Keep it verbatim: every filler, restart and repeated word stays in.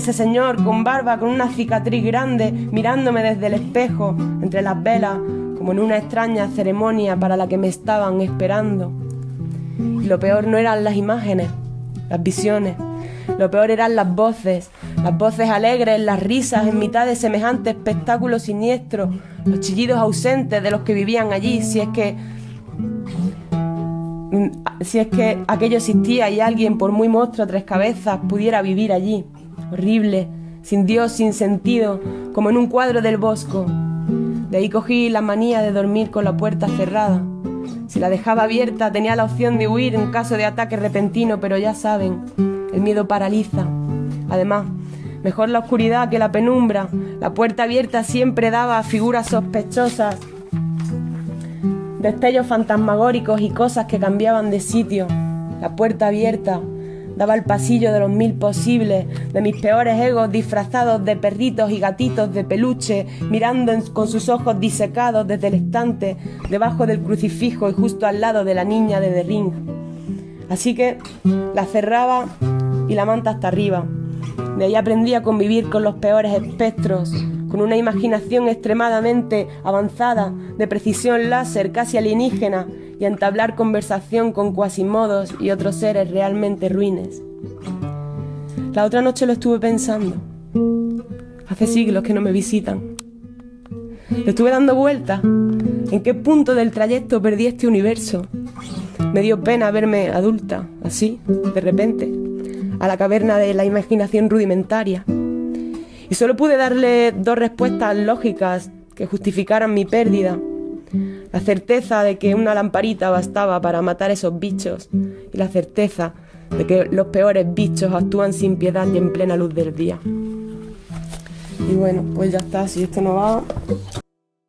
Ese señor con barba, con una cicatriz grande, mirándome desde el espejo, entre las velas, como en una extraña ceremonia para la que me estaban esperando. Y lo peor no eran las imágenes, las visiones. Lo peor eran las voces, las voces alegres, las risas en mitad de semejante espectáculo siniestro, los chillidos ausentes de los que vivían allí, si es que... si es que aquello existía y alguien, por muy monstruo a tres cabezas, pudiera vivir allí. Horrible, sin Dios, sin sentido, como en un cuadro del Bosco. De ahí cogí la manía de dormir con la puerta cerrada. Si la dejaba abierta tenía la opción de huir en caso de ataque repentino, pero ya saben, el miedo paraliza. Además, mejor la oscuridad que la penumbra. La puerta abierta siempre daba a figuras sospechosas, destellos fantasmagóricos y cosas que cambiaban de sitio. La puerta abierta daba al pasillo de los mil posibles, de mis peores egos disfrazados de perritos y gatitos de peluche, mirando en, con sus ojos disecados desde el estante, debajo del crucifijo y justo al lado de la niña de The Ring. Así que la cerraba y la manta hasta arriba. De ahí aprendí a convivir con los peores espectros, con una imaginación extremadamente avanzada, de precisión láser casi alienígena, y a entablar conversación con Quasimodos y otros seres realmente ruines. La otra noche lo estuve pensando. Hace siglos que no me visitan. Le estuve dando vueltas. ¿En qué punto del trayecto perdí este universo? Me dio pena verme adulta, así, de repente, a la caverna de la imaginación rudimentaria. Y solo pude darle dos respuestas lógicas que justificaran mi pérdida. La certeza de que una lamparita bastaba para matar esos bichos y la certeza de que los peores bichos actúan sin piedad y en plena luz del día. Y bueno, pues ya está, si esto no va...